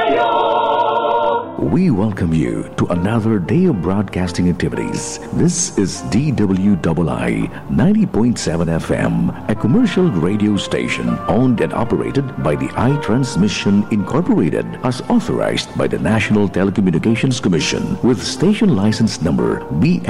We welcome you to another day of broadcasting activities. This is DWII 90.7 FM, a commercial radio station owned and operated by the iTransmission Incorporated as authorized by the National Telecommunications Commission with station license number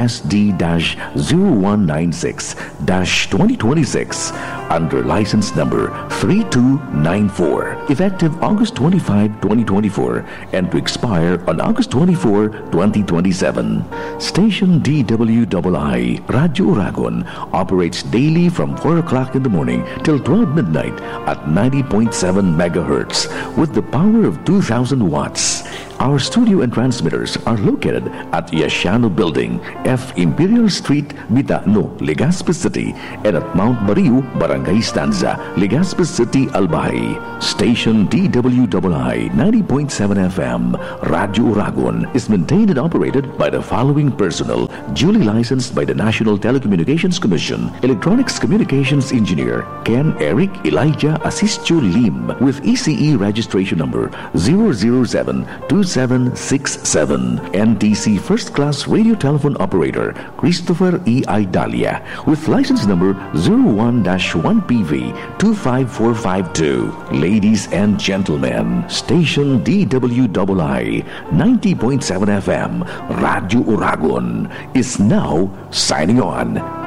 BSD-0196-2026 under license number 3294, effective August 25, 2024 and to expire on August 24, 2027. Station DWII Radio Uragon operates daily from 4 o'clock in the morning till 12 midnight at 90.7 megahertz with the power of 2,000 watts. Our studio and transmitters are located at Yashano Building, F. Imperial Street, Bitano, Legazpi City, and at Mount Bariu, Barangay Stanza, Legazpi City, Albay. Station DWII 90.7 FM, Radio Uragon is maintained and operated by the following personnel, duly licensed by the National Telecommunications Commission. Electronics Communications Engineer Ken Eric Elijah Asistio Lim with ECE registration number 0072767. NTC First Class Radio Telephone Operator Christopher E. Idalia with license number 01-1PV25452. Ladies and gentlemen, Station DWII 90.7 FM Radio Uragon is now signing on.